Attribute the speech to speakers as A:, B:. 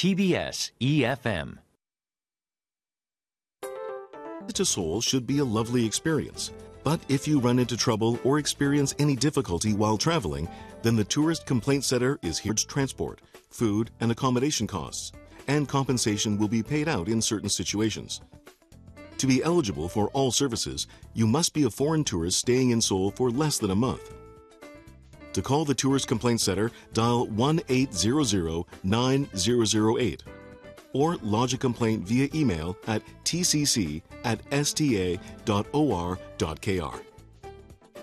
A: TBS EFM.
B: To Seoul should be a lovely experience. But if you run into trouble or experience any difficulty while traveling, then the Tourist Complaint Center is here to transport, food, and accommodation costs, and compensation will be paid out in certain situations. To be eligible for all services, you must be a foreign tourist staying in Seoul for less than a month. To call the Tourist Complaint Center, dial 1-800-9008 or lodge a complaint via email at tcc@sta.or.kr.